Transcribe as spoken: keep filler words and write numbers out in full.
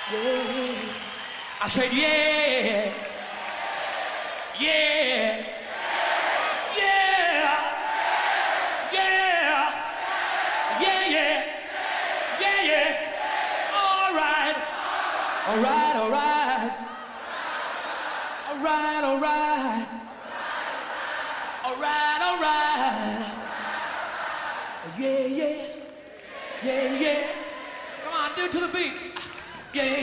Yeah. I said, yeah. Yeah. Yeah. Yeah. Yeah, yeah. Yeah, yeah. All right. All right, all right. All right, all right. All right, all right. Yeah, yeah. Yeah, yeah. Come on, do it to the beat. Yeah,